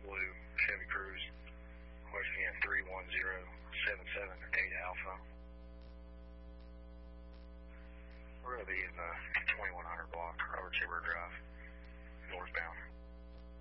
Blue Chevy Cruise. Question again, 31077 Alpha. We're going to be in the 2100 block, Robert Timber Drive, northbound.